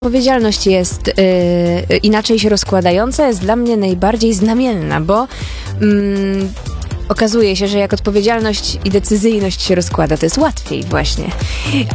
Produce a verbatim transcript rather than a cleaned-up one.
Odpowiedzialność jest yy, inaczej się rozkładająca, jest dla mnie najbardziej znamienna, bo yy, okazuje się, że jak odpowiedzialność i decyzyjność się rozkłada, to jest łatwiej właśnie.